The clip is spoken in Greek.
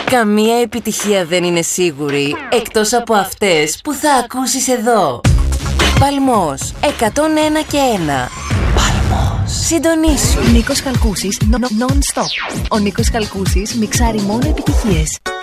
Καμία επιτυχία δεν είναι σίγουρη, εκτός από αυτές που θα ακούσεις εδώ. Παλμός, 101 και 1. Παλμός. Συντονίσου. Νίκος Χαλκούσης, non-stop. Ο Νίκος Χαλκούσης μιξάρει μόνο επιτυχίες.